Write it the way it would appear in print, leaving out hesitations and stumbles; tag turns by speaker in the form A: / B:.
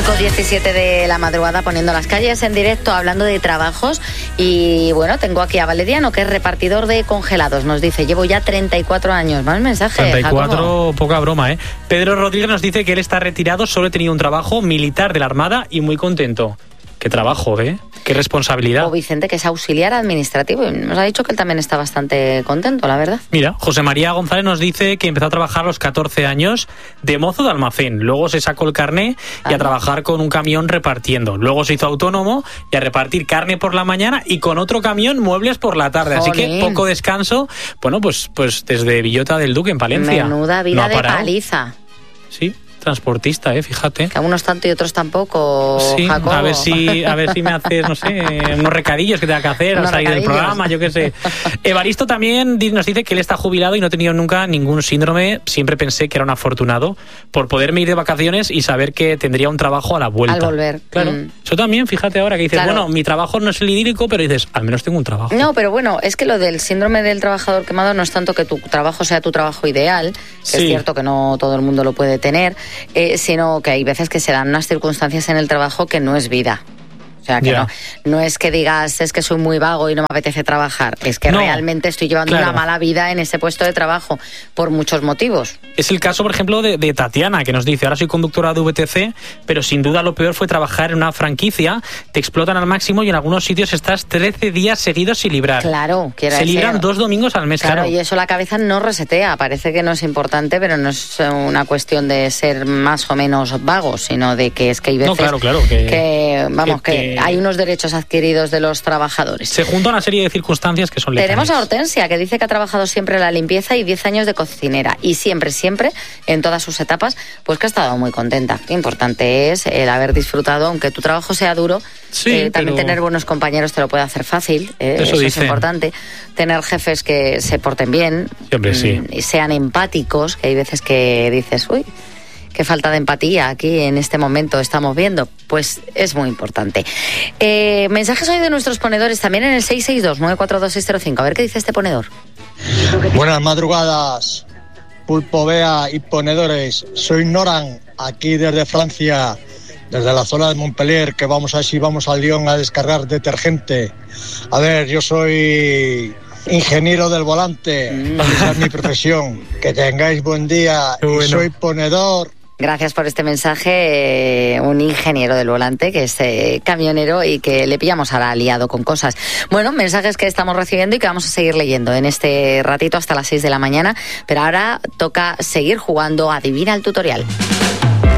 A: 5:17 de la madrugada, poniendo las calles en directo, hablando de trabajos. Y bueno, tengo aquí a Valeriano, que es repartidor de congelados. Nos dice, llevo ya 34 años. Más mensajes.
B: 34,
A: Jacobo.
B: poca broma, ¿eh? Pedro Rodríguez nos dice que él está retirado, solo he tenido un trabajo militar de la Armada y muy contento. Qué trabajo, ¿eh? Qué responsabilidad.
A: O Vicente, que es auxiliar administrativo, y nos ha dicho que él también está bastante contento, la verdad.
B: Mira, José María González nos dice que empezó a trabajar a los 14 años de mozo de almacén. Luego se sacó el carné y a trabajar con un camión repartiendo. Luego se hizo autónomo y a repartir carne por la mañana y con otro camión muebles por la tarde.
A: Jolín.
B: Así que poco descanso. Bueno, pues desde Villota del Duque, en Palencia.
A: Menuda vida
B: No ha
A: de
B: parado.
A: paliza.
B: Sí, transportista, fíjate.
A: Que a unos tanto y otros tampoco,
B: Sí,
A: Jacobo.
B: a ver si me haces, no sé, unos recadillos que tenga que hacer al salir del programa, yo qué sé. Evaristo también nos dice que él está jubilado y no ha tenido nunca ningún síndrome. Siempre pensé que era un afortunado por poderme ir de vacaciones y saber que tendría un trabajo a la vuelta.
A: Al volver.
B: Claro. Eso también, fíjate ahora que dices,
A: Claro.
B: bueno, mi trabajo no es el idílico, pero dices, al menos tengo un trabajo.
A: No, pero bueno, es que lo del síndrome del trabajador quemado no es tanto que tu trabajo sea tu trabajo ideal, que
B: Sí.
A: es cierto que no todo el mundo lo puede tener, sino que hay veces que se dan unas circunstancias en el trabajo que no es vida. O sea, que
B: Ya.
A: no es que digas, es que soy muy vago y no me apetece trabajar. Es que
B: No,
A: realmente estoy llevando
B: claro.
A: una mala vida en ese puesto de trabajo por muchos motivos.
B: Es el caso, por ejemplo, de Tatiana, que nos dice, ahora soy conductora de VTC, pero sin duda lo peor fue trabajar en una franquicia, te explotan al máximo y en algunos sitios estás 13 días seguidos sin librar.
A: Claro,
B: Se libran 2 domingos al mes, claro.
A: Y eso la cabeza no resetea. Parece que no es importante, pero no es una cuestión de ser más o menos vago, sino de que es que hay veces
B: No, claro,
A: que hay unos derechos adquiridos de los trabajadores.
B: Se junta una serie de circunstancias que son letales.
A: Tenemos a Hortensia, que dice que ha trabajado siempre en la limpieza y 10 años de cocinera. Y siempre, en todas sus etapas, pues que ha estado muy contenta. Qué importante es el haber disfrutado, aunque tu trabajo sea duro,
B: Sí,
A: también
B: pero
A: tener buenos compañeros te lo puede hacer fácil.
B: Eso
A: es
B: dice.
A: importante. Tener jefes que se porten bien,
B: Siempre sí.
A: y sean empáticos, que hay veces que dices, uy, qué falta de empatía aquí en este momento estamos viendo. Pues es muy importante. Mensajes hoy de nuestros ponedores también en el 662-942-605. A ver qué dice este ponedor.
C: Buenas madrugadas, Pulpo Bea y ponedores. Soy Noran, aquí desde Francia, desde la zona de Montpellier, que vamos a ver si vamos al Lyon a descargar detergente. A ver, yo soy ingeniero del volante, esa es mi profesión. Que tengáis buen día.
B: Bueno.
C: Y soy ponedor.
A: Gracias por este mensaje, un ingeniero del volante que es camionero y que le pillamos ahora liado con cosas. Bueno, mensajes que estamos recibiendo y que vamos a seguir leyendo en este ratito hasta las 6 de la mañana, pero ahora toca seguir jugando. Adivina el tutorial.